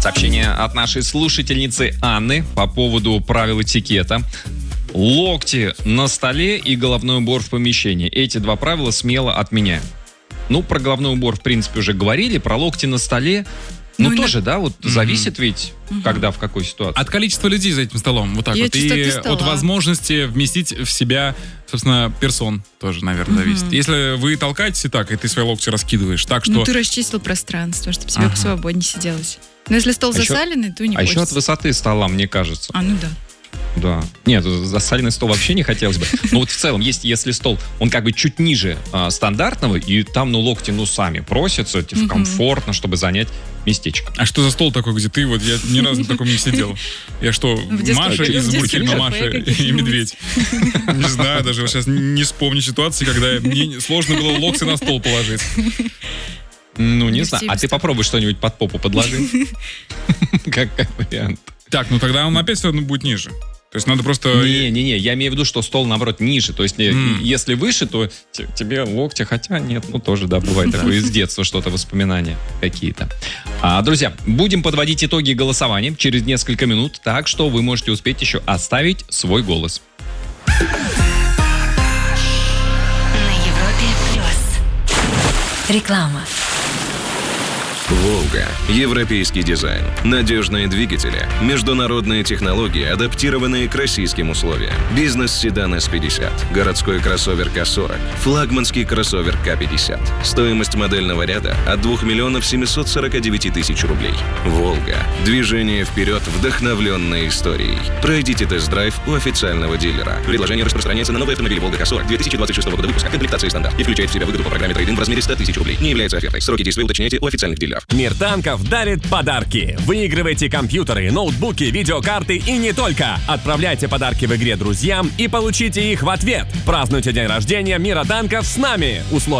Сообщение от нашей слушательницы Анны по поводу правил этикета. Локти на столе и головной убор в помещении. Эти два правила смело отменяю. Ну, про головной убор, в принципе, уже говорили. Про локти на столе, тоже, да, вот зависит ведь, когда, в какой ситуации. От количества людей за этим столом, вот так вот. И от возможности вместить в себя, собственно, персон тоже, наверное, зависит. Если вы толкаетесь и так, и ты свои локти раскидываешь, так что... Ну, ты расчистил пространство, чтобы тебе посвободнее сиделось. Но если стол засаленный, то не хочется. А еще от высоты стола, мне кажется. Ну да. Да. Нет, засаленный стол вообще не хотелось бы. Но вот в целом, если стол, он как бы чуть ниже стандартного, и там, локти, сами просятся, комфортно, чтобы занять местечко. А что за стол такой, где ты? Вот я ни разу на таком не сидел. Я что, Маша из мультфильма «Маша и медведь»? Не знаю, даже сейчас не вспомню ситуации, когда мне сложно было локти на стол положить. Ну, не знаю. А ты попробуй что-нибудь под попу подложи. Как вариант. Так, тогда он опять все равно будет ниже. То есть надо просто... Не-не-не, я имею в виду, что стол, наоборот, ниже. То есть если выше, то тебе локти, хотя нет, тоже, да, бывает такое из детства что-то, воспоминания какие-то. Друзья, будем подводить итоги голосования через несколько минут, так что вы можете успеть еще оставить свой голос. На Европе Плюс. Реклама. «Волга». Европейский дизайн. Надежные двигатели. Международные технологии, адаптированные к российским условиям. Бизнес-седан S50. Городской кроссовер К40. Флагманский кроссовер К50. Стоимость модельного ряда от 2 миллионов 749 тысяч рублей. «Волга». Движение вперед, вдохновленной историей. Пройдите тест-драйв у официального дилера. Предложение распространяется на новые автомобили «Волга К40» 2026 года выпуска. Комплектация стандарт. И включает в себя выгоду по программе трейд-ин в размере 100 тысяч рублей. Не является офертой. Сроки действия уточняйте у официальных дилеров. Мир танков дарит подарки. Выигрывайте компьютеры, ноутбуки, видеокарты и не только. Отправляйте подарки в игре друзьям и получите их в ответ. Празднуйте день рождения Мира танков с нами. Условия